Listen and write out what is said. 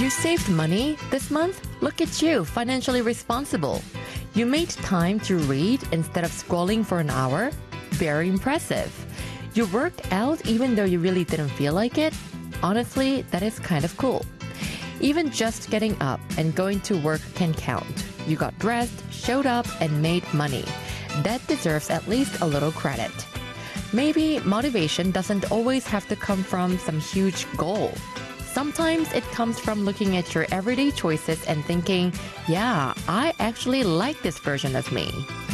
You saved money this month? Look at you, financially responsible. You made time to read instead of scrolling for an hour? Very impressive. You worked out even though you really didn't feel like it? Honestly, that is kind of cool. Even just getting up and going to work can count. You got dressed, showed up, and made money. That deserves at least a little credit. Maybe motivation doesn't always have to come from some huge goal. Sometimes it comes from looking at your everyday choices and thinking, yeah, I actually like this version of me.